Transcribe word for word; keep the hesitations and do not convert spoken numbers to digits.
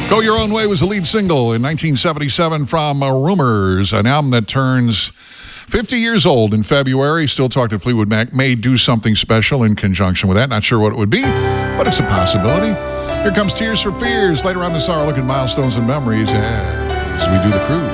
Go Your Own Way was the lead single in nineteen seventy-seven from uh, Rumors, an album that turns fifty years old in February. Still Talk to Fleetwood Mac may do something special in conjunction with that. Not sure what it would be, but it's a possibility. Here comes Tears for Fears. Later on this hour, look at milestones and memories as we do the cruise.